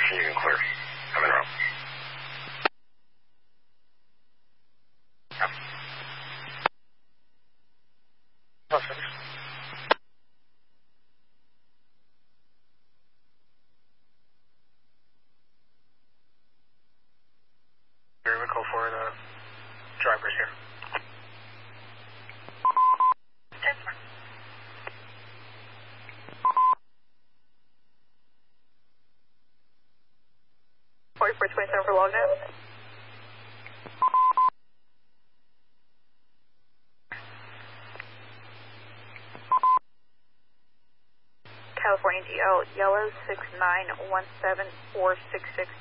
You can clear. I'm in row. Yep. Vehicle for the drivers here. 4427 for Longnet. California DL, yellow 6917466.